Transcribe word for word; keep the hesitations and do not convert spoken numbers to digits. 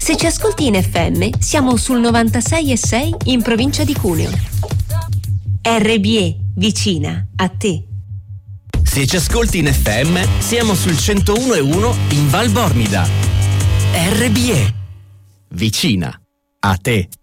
Se ci ascolti in F M, siamo sul novantasei e sei in provincia di Cuneo. R B E, vicina a te. Se ci ascolti in F M, siamo sul centouno e uno in Val Bormida. R B E, vicina a te.